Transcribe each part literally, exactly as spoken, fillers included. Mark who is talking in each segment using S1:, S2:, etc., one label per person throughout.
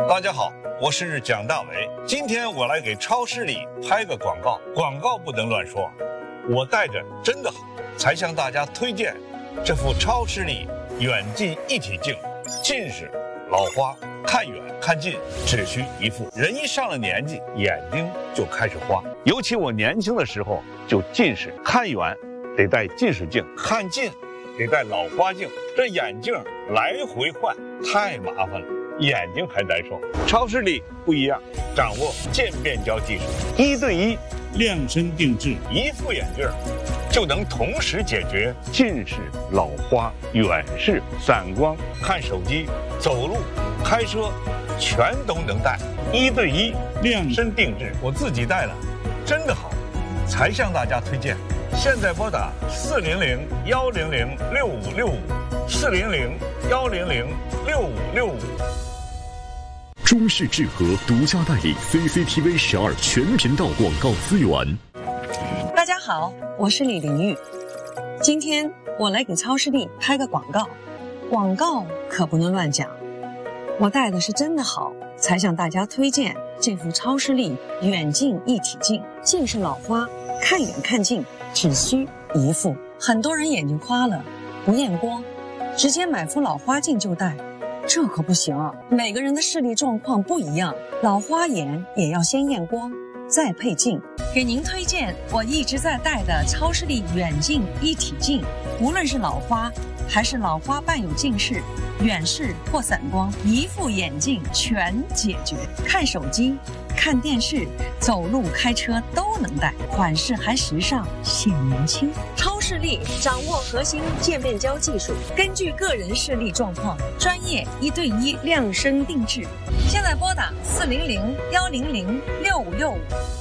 S1: 大家好，我是蒋大为。今天我来给超市里拍个广告，广告不能乱说。我带着真的好，才向大家推荐这副超视力远近一体镜。近视、老花，看远看近只需一副。人一上了年纪，眼睛就开始花。尤其我年轻的时候就近视，看远得戴近视镜，看近得戴老花镜，这眼镜来回换太麻烦了，眼睛还难受。超视力不一样，掌握渐变焦技术，一对一
S2: 量身定制，
S1: 一副眼镜就能同时解决近视、老花、远视、散光、看手机、走路、开车，全都能戴。一对一量身定制，我自己戴了，真的好，才向大家推荐。现在拨打四零零幺零零六五六五，四零零幺零零六五六五。
S3: 中视智和独家代理 C C T V 十二全频道广告资源。
S4: 大家好，我是李玲玉。今天我来给超视力拍个广告，广告可不能乱讲。我带的是真的好，才向大家推荐这副超视力远近一体镜。近视老花，看远看近只需一副。很多人眼睛花了不验光，直接买副老花镜就戴，这可不行啊！每个人的视力状况不一样，老花眼也要先验光，再配镜。给您推荐我一直在戴的超视力远近一体镜，无论是老花还是老花伴有近视、远视或散光，一副眼镜全解决。看手机、看电视、走路、开车都能戴，款式还时尚，显年轻。超视力掌握核心渐变焦技术，根据个人视力状况，专业一对一量身定制。现在拨打四零零幺零零六五六五。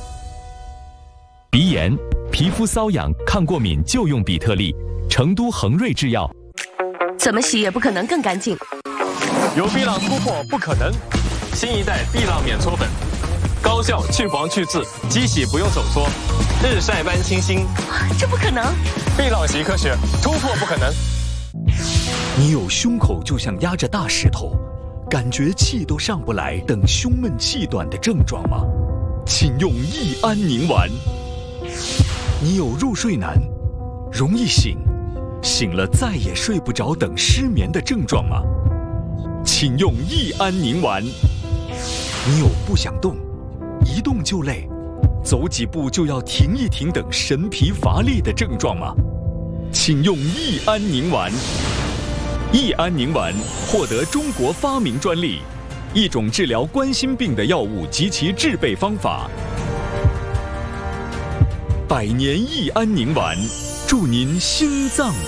S5: 鼻炎、皮肤瘙痒、抗过敏就用比特利，成都恒瑞制药。
S6: 怎么洗也不可能更干净。
S7: 有碧浪突破不可能，新一代碧浪免搓粉，高效去黄去渍，机洗不用手搓，日晒般清新。
S6: 这不可能！
S7: 碧浪洗科学，突破不可能。
S3: 你有胸口就像压着大石头，感觉气都上不来等胸闷气短的症状吗？请用益安宁丸。你有入睡难，容易醒，醒了再也睡不着等失眠的症状吗？请用益安宁丸。你有不想动，一动就累，走几步就要停一停等神疲乏力的症状吗？请用益安宁丸。益安宁丸获得中国发明专利，一种治疗冠心病的药物及其制备方法。百年益安宁丸，祝您心脏